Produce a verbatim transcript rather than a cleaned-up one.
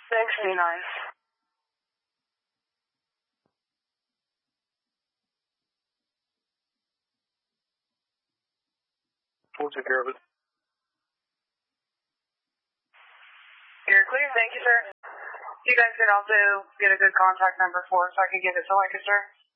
Thanks, be nice. We'll take care of it. You're clear. Thank you, sir. You guys could also get a good contact number for us so I can give it to Lancaster.